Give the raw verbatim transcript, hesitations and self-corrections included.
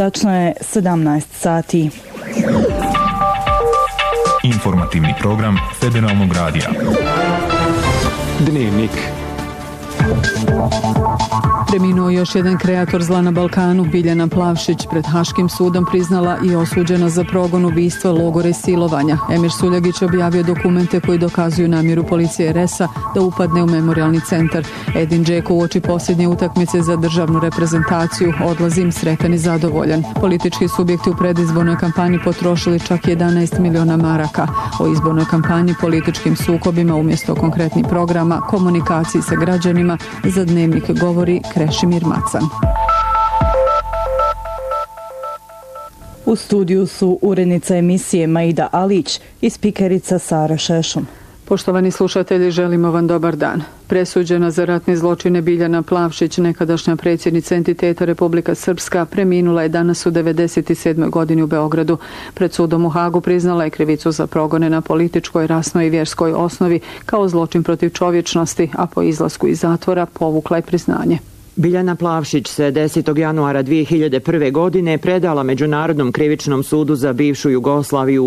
Tačno je sedamnaest sati. Informativni program Federalnog radija. Dnevnik. Preminuo još jedan kreator zla na Balkanu. Biljana Plavšić pred Haškim sudom priznala i osuđena za progon ubistva, logore i silovanja. Emir Suljagić objavio dokumente koji dokazuju namjeru policije er es a da upadne u memorijalni centar. Edin Džeko uoči posljednje utakmice za državnu reprezentaciju odlazim sretan i zadovoljan. Politički subjekti u predizbornoj kampanji potrošili čak jedanaest miliona maraka. O izbornoj kampanji, političkim sukobima umjesto konkretnih programa, komunikaciji sa građanima za Dnevnik govori Krešimir Macan. U studiju su urednica emisije Maida Alić i spikerica Sara Šešum. Poštovani slušatelji, želimo vam dobar dan. Presuđena za ratne zločine Biljana Plavšić, nekadašnja predsjednica entiteta Republika Srpska, preminula je danas u devedeset sedmoj godini u Beogradu. Pred sudom u Hagu priznala je krivicu za progone na političkoj, rasnoj i vjerskoj osnovi kao zločin protiv čovječnosti, a po izlasku iz zatvora povukla je priznanje. Biljana Plavšić se desetog januara dvije hiljade prve godine predala Međunarodnom krivičnom sudu za bivšu Jugoslaviju